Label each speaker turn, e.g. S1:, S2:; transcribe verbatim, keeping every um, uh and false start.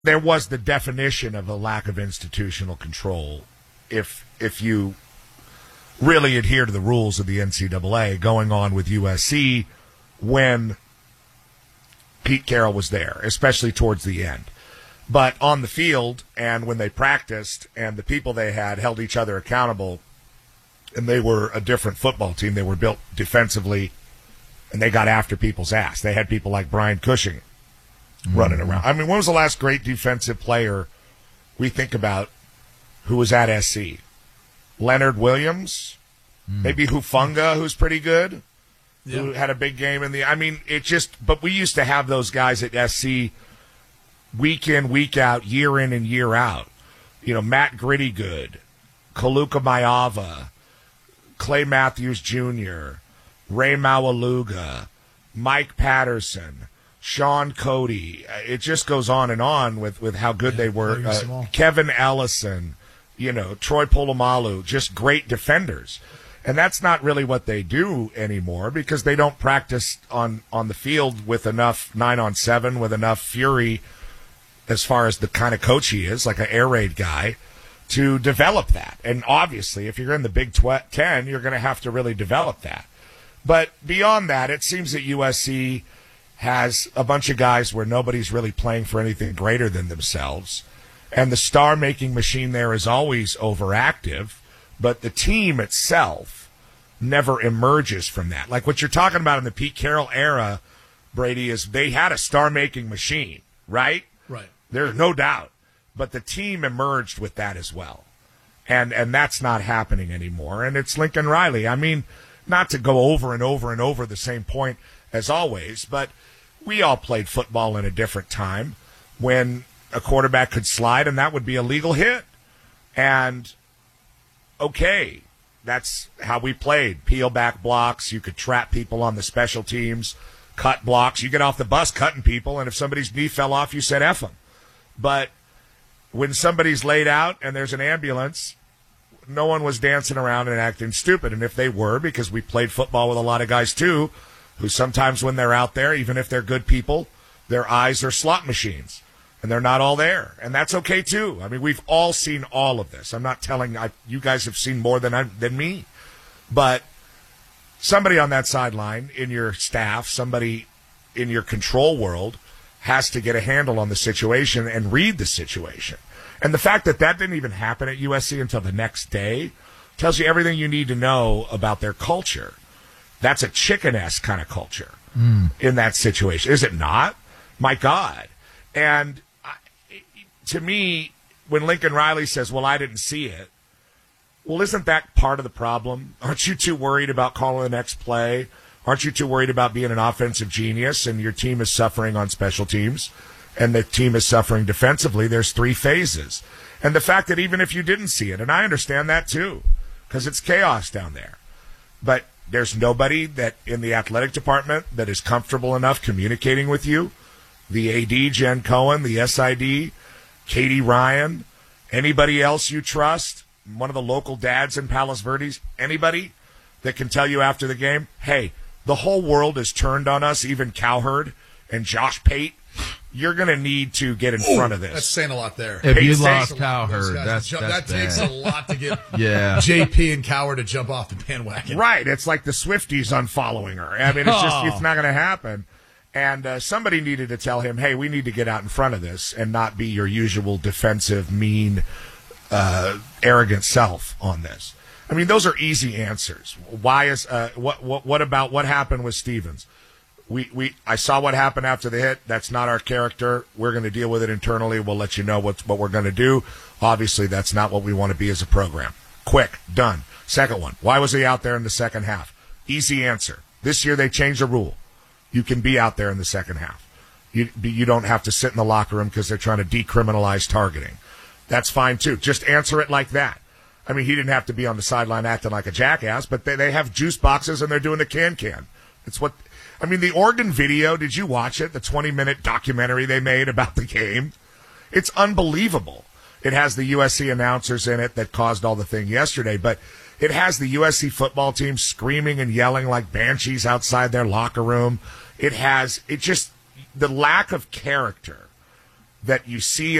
S1: there was the definition of a lack of institutional control. If if you really adhere to the rules of the N C double A, going on with U S C when Pete Carroll was there, especially towards the end. But on the field and when they practiced and the people they had held each other accountable, and they were a different football team. They were built defensively, and they got after people's ass. They had people like Brian Cushing mm-hmm. running around. I mean, when was the last great defensive player we think about who was at S C? Leonard Williams? Mm. Maybe Hufanga, who's pretty good, yeah. who had a big game in the – I mean, it just – but we used to have those guys at S C week in, week out, year in and year out. You know, Matt Grittygood, Kaluka Mayava, Clay Matthews Junior, Ray Mawaluga, Mike Patterson, Sean Cody. It just goes on and on with, with how good yeah, they were. Uh, Kevin Ellison, you know, Troy Polamalu, just great defenders. And that's not really what they do anymore because they don't practice on, on the field with enough nine on seven, with enough fury as far as the kind of coach he is, like an air raid guy, to develop that. And obviously, if you're in the Big Ten, you're going to have to really develop that. But beyond that, it seems that U S C has a bunch of guys where nobody's really playing for anything greater than themselves. And the star-making machine there is always overactive, but the team itself never emerges from that. Like what you're talking about in the Pete Carroll era, Brady, is they had a star-making machine, right?
S2: Right.
S1: There's no doubt. But the team emerged with that as well. And and that's not happening anymore. And it's Lincoln Riley. I mean, not to go over and over and over the same point as always, but we all played football in a different time when a quarterback could slide and that would be a legal hit. And, okay, that's how we played. Peel back blocks. You could trap people on the special teams, cut blocks. You get off the bus cutting people, and if somebody's knee fell off, you said F them. But when somebody's laid out and there's an ambulance, no one was dancing around and acting stupid. And if they were, because we played football with a lot of guys too, who sometimes when they're out there, even if they're good people, their eyes are slot machines. And they're not all there. And that's okay too. I mean, we've all seen all of this. I'm not telling I, you guys have seen more than I, than me. But somebody on that sideline in your staff, somebody in your control world, has to get a handle on the situation and read the situation. And the fact that that didn't even happen at U S C until the next day tells you everything you need to know about their culture. That's a chicken-esque kind of culture mm. in that situation. Is it not? My God. And I, to me, when Lincoln Riley says, well, I didn't see it, well, isn't that part of the problem? Aren't you too worried about calling the next play? Aren't you too worried about being an offensive genius and your team is suffering on special teams and the team is suffering defensively? There's three phases. And the fact that even if you didn't see it, and I understand that too, because it's chaos down there, but there's nobody that in the athletic department that is comfortable enough communicating with you. The A D, Jen Cohen, the S I D, Katie Ryan, anybody else you trust, one of the local dads in Palos Verdes, anybody that can tell you after the game, hey, the whole world is turned on us, even Cowherd and Josh Pate. You're going to need to get in Ooh, front of this.
S2: That's saying a lot there.
S3: If
S1: Pate
S3: you lost Cowherd, that's,
S2: jump,
S3: that's
S2: That
S3: bad.
S2: takes a lot to get
S3: yeah.
S2: J P and Cowherd to jump off the bandwagon.
S1: Right. It's like the Swifties unfollowing her. I mean, it's just it's not going to happen. And uh, somebody needed to tell him, hey, we need to get out in front of this and not be your usual defensive, mean, uh, arrogant self on this. I mean, those are easy answers. Why is uh, what what what about what happened with Stevens? We we I saw what happened after the hit. That's not our character. We're going to deal with it internally. We'll let you know what what we're going to do. Obviously, that's not what we want to be as a program. Quick, done. Second one. Why was he out there in the second half? Easy answer. This year they changed the rule. You can be out there in the second half. You you don't have to sit in the locker room because they're trying to decriminalize targeting. That's fine too. Just answer it like that. I mean, he didn't have to be on the sideline acting like a jackass, but they, they have juice boxes and they're doing the can-can. It's what, I mean, the Oregon video, did you watch it? The twenty-minute documentary they made about the game? It's unbelievable. It has the U S C announcers in it that caused all the thing yesterday, but it has the U S C football team screaming and yelling like banshees outside their locker room. It has, it just, the lack of character that you see